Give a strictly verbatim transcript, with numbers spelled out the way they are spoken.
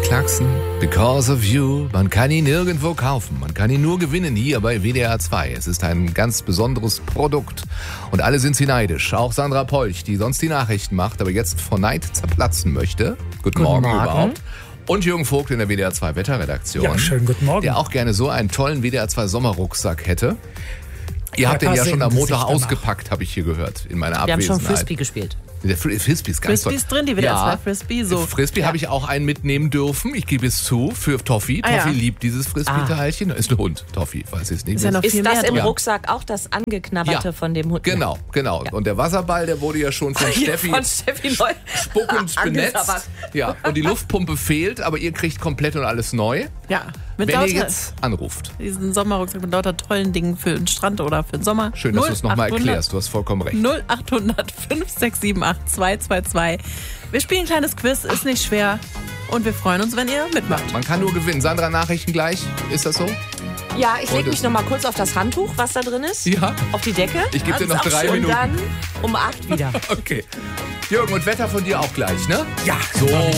Clarkson, Because of You. Man kann ihn nirgendwo kaufen. Man kann ihn nur gewinnen hier bei W D R zwei. Es ist ein ganz besonderes Produkt. Und alle sind sie neidisch. Auch Sandra Polch, die sonst die Nachrichten macht, aber jetzt vor Neid zerplatzen möchte. Guten, guten Morgen, Morgen überhaupt. Und Jürgen Vogt in der W D R zwei Wetterredaktion. Ja, schönen guten Morgen. Der auch gerne so einen tollen W D R zwei Sommerrucksack hätte. Ihr habt den ja schon am Montag ausgepackt, habe ich hier gehört, in meiner Abwesenheit. Wir haben schon Frisbee gespielt. Der Frisbee ist ganz Frisbee ist drin, die W D R zwei ja. Frisbee. So. Frisbee ja. habe ich auch einen mitnehmen dürfen. Ich gebe es zu, für Toffi. Ah, Toffi ja. liebt dieses Frisbee-Teilchen. Ah. Ist ein Hund, Toffi, falls ihr es nicht ist, ja noch ist. ist das im mehr. Rucksack auch das Angeknabberte ja. von dem Hund? Genau, genau. Ja. Und der Wasserball, der wurde ja schon von ja, Steffi, von Steffi neu spuckend benetzt. Ja. Und die Luftpumpe fehlt, aber ihr kriegt komplett und alles neu. Ja. Mit Wenn ihr jetzt anruft. Diesen Sommerrucksack mit lauter tollen Dingen für den Strand oder für den Sommer. Schön, dass du es nochmal erklärst. Du hast vollkommen recht. null acht hundert fünf sechs sieben acht zwei zwei zwei. Wir spielen ein kleines Quiz, ist nicht schwer. Und wir freuen uns, wenn ihr mitmacht. Man kann nur gewinnen. Sandra, Nachrichten gleich. Ist das so? Ja, ich lege mich noch mal kurz auf das Handtuch, was da drin ist. Ja. Auf die Decke. Ich gebe dir noch drei Minuten. Und dann um acht wieder. Okay. Jürgen, und Wetter von dir auch gleich, ne? Ja. So.